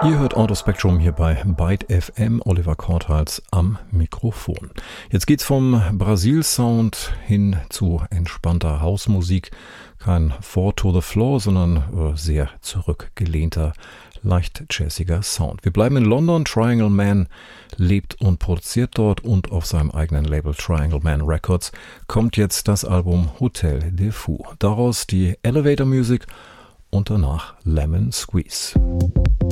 Ihr hört Autospectrum hier bei Byte FM, Oliver Korthals am Mikrofon. Jetzt geht's vom Brasil-Sound hin zu entspannter Hausmusik. Kein Four to the Floor, sondern sehr zurückgelehnter, leicht jazziger Sound. Wir bleiben in London. Triangle Man lebt und produziert dort und auf seinem eigenen Label Triangle Man Records kommt jetzt das Album Hotel de Fou. Daraus die Elevator Music und danach Lemon Squeeze.